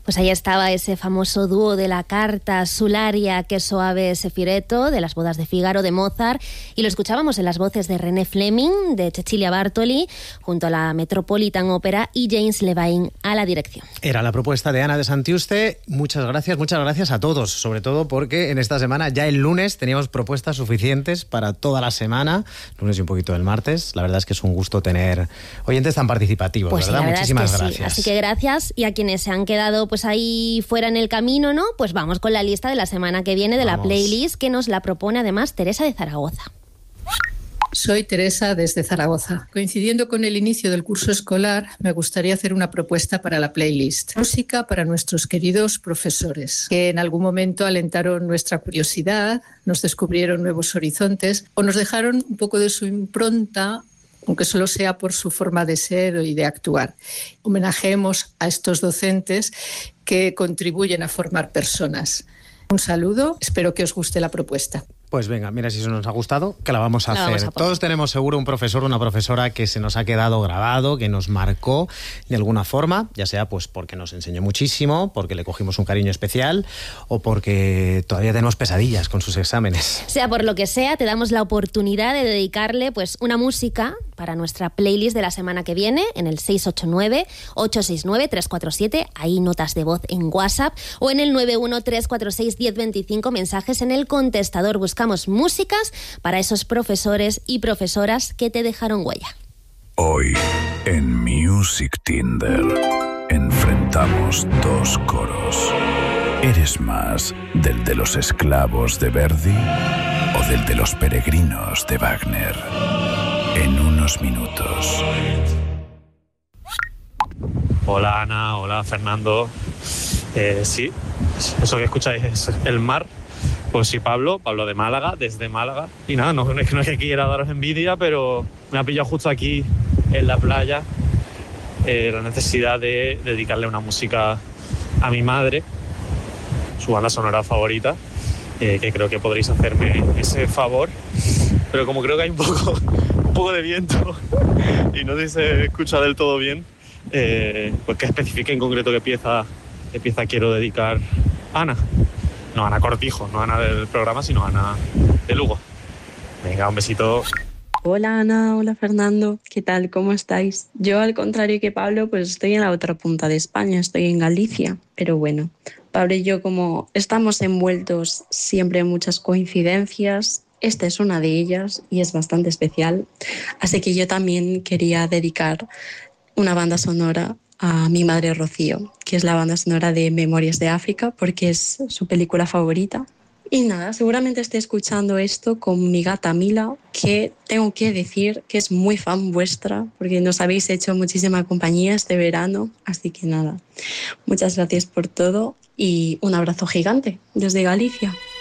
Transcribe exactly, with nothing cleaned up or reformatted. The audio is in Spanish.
Pues ahí estaba ese famoso dúo de la carta Sularia, Qué suave Sefireto, de las bodas de Fígaro, de Mozart, y lo escuchábamos en las voces de René Fleming, de Cecilia Bartoli, junto a la Metropolitan Opera y James Levine a la dirección. Era la propuesta de Ana de Santiuste. Muchas gracias, muchas gracias a todos, sobre todo porque en esta semana, ya el lunes, teníamos propuestas suficientes para toda la semana, lunes y un poquito del martes. La verdad es que es un gusto tener oyentes tan participativos, pues ¿verdad? Sí, la verdad Muchísimas es que gracias. Sí. Así que gracias, y a quienes se han quedado pues ahí fuera en el camino, ¿no? Pues vamos con la lista de la semana que viene de vamos. La playlist, que nos la propone además Teresa de Zaragoza. Soy Teresa desde Zaragoza. Coincidiendo con el inicio del curso escolar, me gustaría hacer una propuesta para la playlist. Música para nuestros queridos profesores, que en algún momento alentaron nuestra curiosidad, nos descubrieron nuevos horizontes o nos dejaron un poco de su impronta, aunque solo sea por su forma de ser y de actuar. Homenajeemos a estos docentes que contribuyen a formar personas. Un saludo, espero que os guste la propuesta. Pues venga, mira, si eso nos ha gustado, que la vamos a la hacer. Vamos a Todos tenemos seguro un profesor o una profesora que se nos ha quedado grabado, que nos marcó de alguna forma, ya sea pues porque nos enseñó muchísimo, porque le cogimos un cariño especial o porque todavía tenemos pesadillas con sus exámenes. Sea por lo que sea, te damos la oportunidad de dedicarle pues una música para nuestra playlist de la semana que viene en el seis ocho nueve, ocho seis nueve, tres cuatro siete, ahí notas de voz en WhatsApp, o en el nueve uno tres cuatro seis, uno cero dos cinco, mensajes en el contestador. Buscamos músicas para esos profesores y profesoras que te dejaron huella. Hoy, en Music Tinder, enfrentamos dos coros. ¿Eres más del de los esclavos de Verdi o del de los peregrinos de Wagner? En unos minutos. Hola Ana, hola Fernando. Eh, sí, eso que escucháis es el mar. Pues sí, Pablo, Pablo de Málaga, desde Málaga. Y nada, no, no es que no es que quiera daros envidia, pero me ha pillado justo aquí en la playa eh, la necesidad de dedicarle una música a mi madre, su banda sonora favorita, eh, que creo que podréis hacerme ese favor. Pero como creo que hay un poco, un poco de viento y no sé si se escucha del todo bien, eh, pues que especifique en concreto qué pieza, qué pieza quiero dedicar a Ana. No Ana Cortijo, no Ana del programa, sino Ana de Lugo. Venga, un besito. Hola Ana, hola Fernando, ¿qué tal? ¿Cómo estáis? Yo, al contrario que Pablo, pues estoy en la otra punta de España, estoy en Galicia. Pero bueno, Pablo y yo, como estamos envueltos siempre en muchas coincidencias, esta es una de ellas y es bastante especial. Así que yo también quería dedicar una banda sonora a mi madre Rocío, que es la banda sonora de Memorias de África, porque es su película favorita. Y nada, seguramente esté escuchando esto con mi gata Mila, que tengo que decir que es muy fan vuestra, porque nos habéis hecho muchísima compañía este verano. Así que nada, muchas gracias por todo y un abrazo gigante desde Galicia.